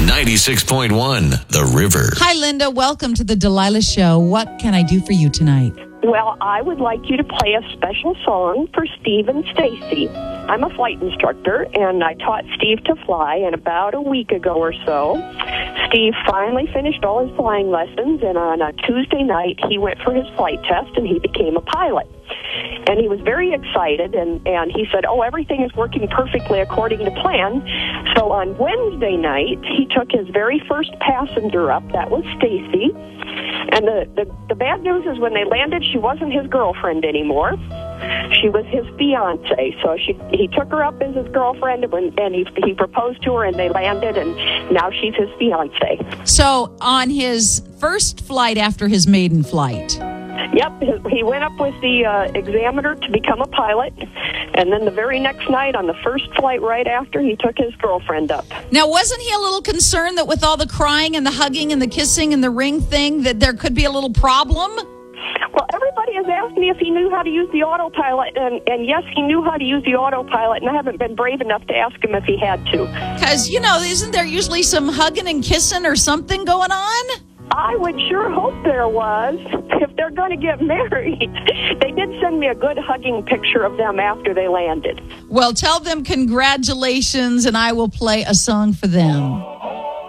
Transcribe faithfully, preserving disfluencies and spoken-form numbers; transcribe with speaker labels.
Speaker 1: ninety-six point one, The River.
Speaker 2: Hi, Linda. Welcome to the Delilah Show. What can I do for you tonight?
Speaker 3: Well, I would like you to play a special song for Steve and Stacy. I'm a flight instructor, and I taught Steve to fly, and about a week ago or so, Steve finally finished all his flying lessons, and on a Tuesday night, he went for his flight test, and he became a pilot. And he was very excited, and, and he said, oh, everything is working perfectly according to plan. So on Wednesday night, he took his very first passenger up. That was Stacy. And the, the, the bad news is when they landed, she wasn't his girlfriend anymore. She was his fiance. So she he took her up as his girlfriend, and, when, and he, he proposed to her, and they landed, and now she's his fiance.
Speaker 2: So on his first flight after his maiden flight.
Speaker 3: Yep, he went up with the uh, examiner to become a pilot, and then the very next night on the first flight right after, he took his girlfriend up.
Speaker 2: Now, wasn't he a little concerned that with all the crying and the hugging and the kissing and the ring thing that there could be a little problem?
Speaker 3: Well, everybody has asked me if he knew how to use the autopilot, and, and yes, he knew how to use the autopilot, and I haven't been brave enough to ask him if he had to.
Speaker 2: Because, you know, isn't there usually some hugging and kissing or something going on?
Speaker 3: I would sure hope there was, if they're going to get married. They did send me a good hugging picture of them after they landed.
Speaker 2: Well, tell them congratulations, and I will play a song for them.